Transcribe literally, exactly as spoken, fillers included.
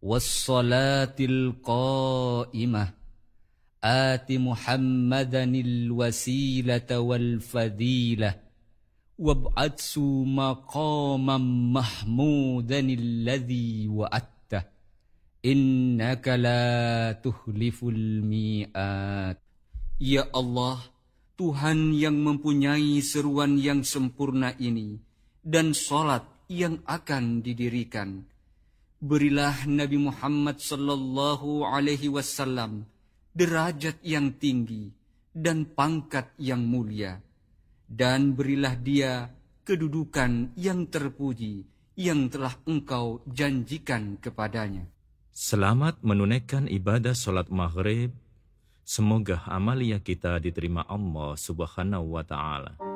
wassalatil qa'imah ati Muhammadanil wasilata wal fadilah wab'atsu maqamam mahmudanil ladzi wa'attah innaka la tuhliful mi'at. Ya Allah, Tuhan yang mempunyai seruan yang sempurna ini dan salat yang akan didirikan, berilah Nabi Muhammad sallallahu alaihi wasallam derajat yang tinggi dan pangkat yang mulia, dan berilah dia kedudukan yang terpuji yang telah Engkau janjikan kepadanya. Selamat menunaikan ibadah solat maghrib. Semoga amalia kita diterima Allah Subhanahu wa ta'ala.